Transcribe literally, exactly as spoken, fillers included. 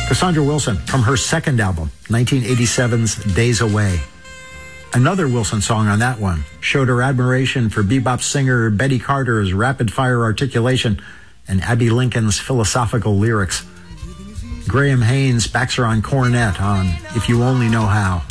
Cassandra Wilson from her second album, nineteen eighty-seven's Days Away. Another Wilson song on that one showed her admiration for bebop singer Betty Carter's rapid-fire articulation and Abbey Lincoln's philosophical lyrics. Graham Haynes backs her on cornet on If You Only Know How.